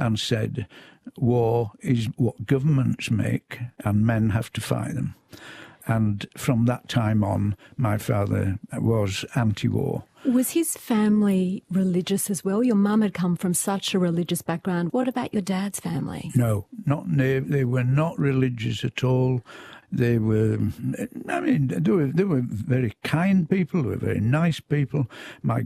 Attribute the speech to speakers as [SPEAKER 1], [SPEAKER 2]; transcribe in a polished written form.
[SPEAKER 1] and said, war is what governments make and men have to fight them. And from that time on, my father was anti-war.
[SPEAKER 2] Was his family religious as well? Your mum had come from such a religious background. What about your dad's family?
[SPEAKER 1] No, they were not religious at all. They were, they were very kind people, they were very nice people. My